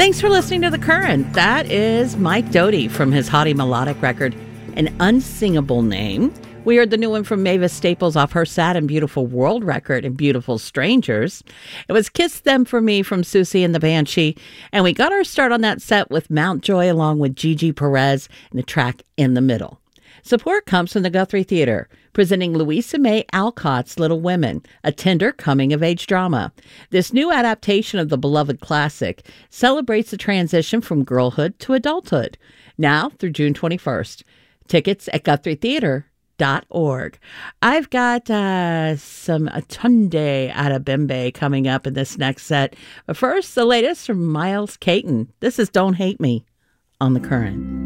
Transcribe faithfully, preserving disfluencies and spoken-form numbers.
Thanks for listening to The Current. That is Mike Doughty from his haughty melodic record, An Unsingable Name. We heard the new one from Mavis Staples off her sad and beautiful world record and Beautiful Strangers. It was Kiss Them For Me from Susie and the Banshee. And we got our start on that set with Mountjoy along with Gigi Perez and the track In the Middle. Support comes from the Guthrie Theater, presenting Louisa May Alcott's Little Women, a tender coming-of-age drama. This new adaptation of the beloved classic celebrates the transition from girlhood to adulthood, now through June twenty-first. Tickets at guthrie theater dot org. I've got uh, some Atunde Adebimbe coming up in this next set. But first, the latest from Miles Caton. This is Don't Hate Me on The Current.